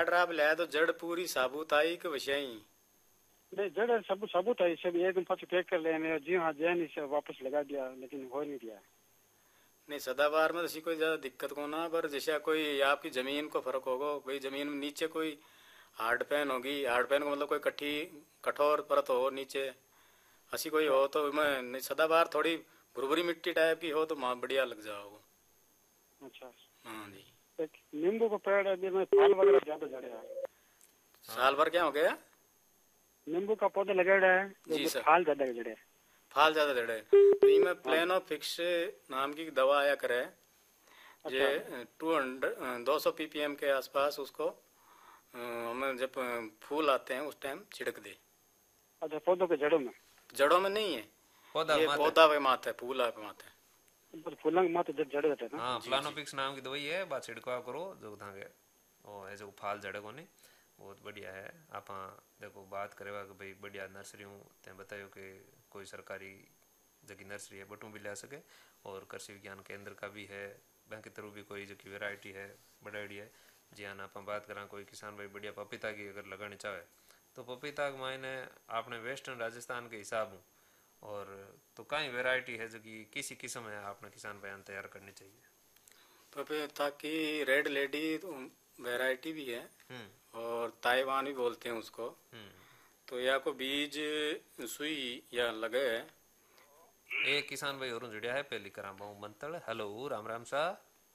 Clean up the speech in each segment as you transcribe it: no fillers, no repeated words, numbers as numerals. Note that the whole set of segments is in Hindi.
ड्राप लाया तो जड़ पूरी साबुत आई कि वशाई? नहीं जड़ सब सबूत है सब एकदम पक्ष पैक कर लेने जी हाँ जैन इसे वापस लगा दिया लेकिन हो नहीं दिया। नहीं सदाबहार में ऐसी कोई ज्यादा दिक्कत को ना, पर जैसे कोई आपकी जमीन को फर्क होगा, भाई जमीन में नीचे कोई हार्ड पैन होगी, हार्ड पैन का मतलब कोई कठोर परत हो नीचे, ऐसी कोई हो तो मैं नहीं, सदाबहार थोड़ी भुरभुरी मिट्टी टाइप की हो तो बढ़िया लग जाओ। अच्छा हाँ जी। एक नींबू का पेड़ है जिसमें फल वगैरह ज्यादा झड़े हैं। साल भर क्या हो गया? नींबू का पौधा लगाया है जी जो सर। फल ज्यादा झड़े। फाल ज्यादा झड़े तो इनमें प्लेनो फिक्स नाम की दवा आया करे, जे अच्छा 200 ppm के आसपास उसको हमें जब फूल आते हैं उस टाइम छिड़क दे। अच्छा पौधों के जड़ों में? जड़ों में नहीं है, पौधा ये पौधा पे मात है, फूल पे मात है। फूलों के माथे जब जड़ जाते हैं ना। हाँ प्लानोफिक्स नाम की दवाई है, बात छिड़काव करो जो धागे वो है जो फाल जड़े को नहीं, बहुत बढ़िया है। आप देखो बात करेगा कि भाई बढ़िया नर्सरी हूँ ते बतायो कि कोई सरकारी जगह नर्सरी है बटू भी ले सके, और कृषि विज्ञान केंद्र का भी है, बैंक के थ्रू भी कोई जगह वेराइटी है बढ़ाई है। जी हाँ आप बात करा कोई किसान भाई बढ़िया पपीता की अगर लगानी चाहे तो पपीता के मायने आपने वेस्टर्न राजस्थान के हिसाब हूँ और तो कई वेराइटी है जो कि किसी किस्म है आपने किसान बयान तैयार करनी चाहिए। पपीता की रेड लेडी वैरायटी भी है और ताइवान भी बोलते हैं उसको। तो या को बीज सुई या लगे है। एक किसान भाई और जुड़िया है पहली करा बहु मंतड़। हेलो राम राम सा।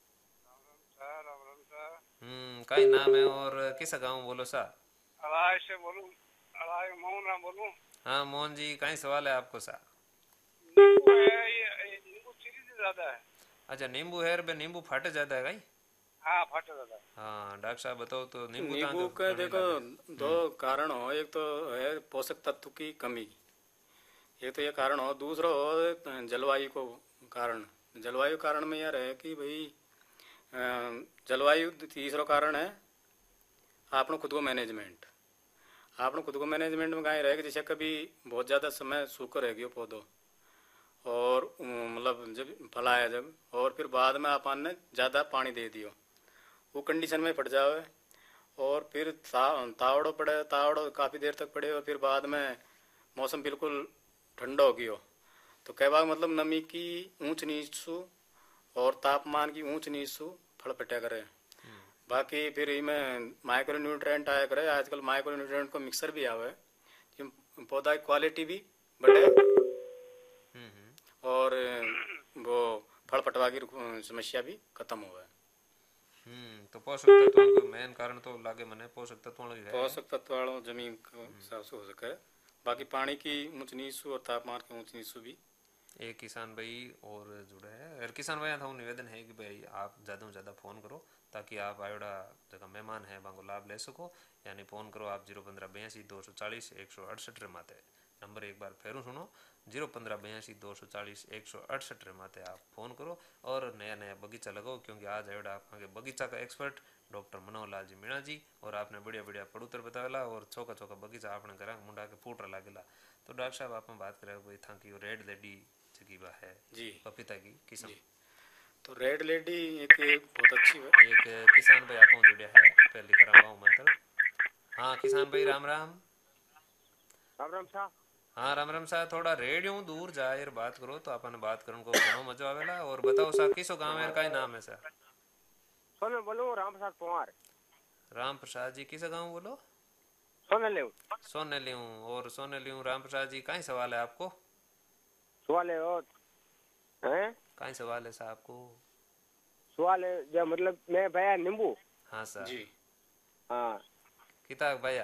कई नाम है और किस गाँव बोलो सा? अलाय से बोलूं? अलाय मोहन राम बोलूं? हाँ मोहन जी कई सवाल है आपको सा? नींबू है ये नींबू चीनी ज्यादा है। अच्छा नींबू है बे नींबू फाटे ज्यादा है कहीं? हाँ फाटे ज्यादा है। हाँ डॉक्टर साहब बताओ तो नींबू का देखो दो कारण हो, एक तो है पोषक तत्व की कमी, एक तो ये कारण हो, दूसरा हो जलवायु को कारण। जलवायु कारण में यह है कि भाई जलवायु, तीसरा कारण है आपने खुद को मैनेजमेंट। आपने खुद को मैनेजमेंट में कहीं रहेगा, जैसे कभी बहुत ज़्यादा समय सूखा रह गया पौधों और मतलब जब फलाया जब, और फिर बाद में आपन ने ज़्यादा पानी दे दियो, वो कंडीशन में फट जावे और फिर तावड़ो पड़े, तावड़ो काफ़ी देर तक पड़े और फिर बाद में मौसम बिल्कुल ठंडा हो गया तो कई बार मतलब नमी की ऊंच नीच सु और तापमान की ऊंच नीच सु फल पटा करे। बाकी फिर इनमें माइक्रो न्यूट्रिएंट आया करे, आजकल माइक्रो न्यूट्रिएंट को मिक्सर भी आवे, पौधा की क्वालिटी भी बढ़े और वो फल पटवा की समस्या भी खत्म हो। तो पोषक तत्वों का मेन कारण तो लागे मने पोषक तत्वों ही है। पोषक तत्व वालों जमीन को हिसाब से हो सके, बाकी पानी की ऊंच नीच और तापमान की ऊंच नीच भी। एक किसान भाई और जुड़े हैं, और किसान भाई था निवेदन है कि भाई आप ज़्यादा से ज़्यादा फ़ोन करो ताकि आप आयोडा जगह मेहमान है बांगो लाभ ले सको। यानी फ़ोन करो आप 015-82 240 168 माते नंबर एक बार फेरू सुनो 015-82 240 168 माते आप फ़ोन करो और नया नया बगीचा लगाओ, क्योंकि आज आयोडा आपके बगीचा का एक्सपर्ट डॉक्टर मनोहर लाल जी मीणा जी और आपने बढ़िया बढ़िया पड़ूतर बतावेला और चौका चौका बगीचा आपने घर मुंडा के फूट लागेला। तो डॉक्टर साहब आप बात करें भाई था कि रेड लेडी जगीबा है जी पपीता की किस्म, तो रेड लेडी एक बहुत अच्छी है। एक किसान भाई आप जुड़े है पहली करावा मंत्र। हाँ किसान भाई राम राम। राम राम साहब। हाँ राम राम साहब, थोड़ा रेडियो दूर जाए बात करो तो अपन बात करने को घणो मजा आवेला। और बताओ सा किसो गांव है का नाम है सा? सोने बोलो राम प्रसाद कुमार। राम प्रसाद जी किस गांव बोलो? सोनेलियो। सोनेलियो। और सोनेलियो राम प्रसाद जी कई सवाल है आपको? सवाल है और हैं कई सवाल है साहब को? सवाल है जो मतलब मैं भैया नींबू। हाँ सर जी। हाँ किताब भैया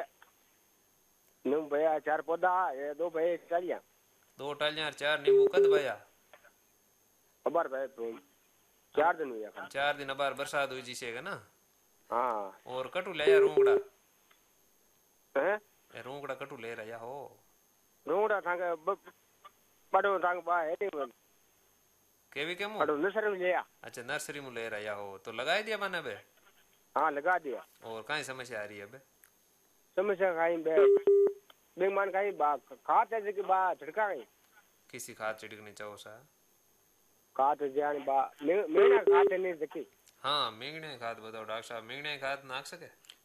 नींबू भैया 4 पौधा ये 2 भैया टालियां। 2 टालियां 4 नींबू कद भैया? अबार भाई तो 4 दिन हुआ। 4 दिन अबार बरसात हुई जी से ना। हाँ और कटू ले यार रूंगड़ा हैं रूंगड़ा कटू ले रहा हो? रूंगड़ा थांगे बड़ो थांग बा है केवी के मुंह बड़ो नर्सरी में लिया। अच्छा नर्सरी में ले रहा हो तो लगा दिया मैंने बे? हाँ लगा दिया। और कहीं समस्या आ रही है बे? समस्या खाई बे बेमान खाई बा खाद है कि बा छिड़का गई किसी खाद छिड़कनी चाहो सा? खाद जान बा मेना खाद नहीं देखी। हाँ मेंगने खाद बताओ डॉक्टर साहब, मेंगने खाद नाक सके?